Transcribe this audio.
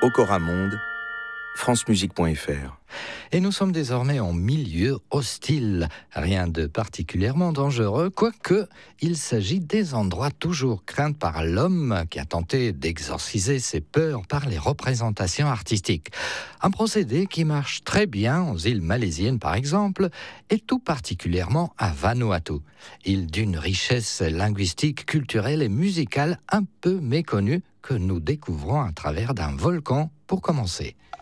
Okora Monde, francemusique.fr. Et nous sommes désormais en milieu hostile. Rien de particulièrement dangereux, quoique il s'agit des endroits toujours craints par l'homme qui a tenté d'exorciser ses peurs par les représentations artistiques. Un procédé qui marche très bien aux îles malaisiennes par exemple, et tout particulièrement à Vanuatu. Île d'une richesse linguistique, culturelle et musicale un peu méconnue que nous découvrons à travers d'un volcan pour commencer.